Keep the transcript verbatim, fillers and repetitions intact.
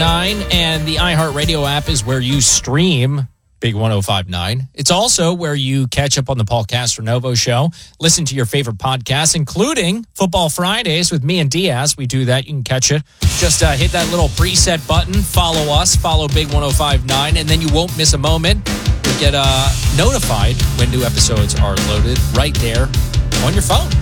And the iHeartRadio app is where you stream Big one oh five point nine. It's also where you catch up on the Paul Castronovo Show, listen to your favorite podcasts, including Football Fridays with me and Diaz. We do that. You can catch it. Just uh, hit that little preset button, follow us, follow Big one oh five point nine, and then you won't miss a moment. You'll get uh, notified when new episodes are loaded right there on your phone.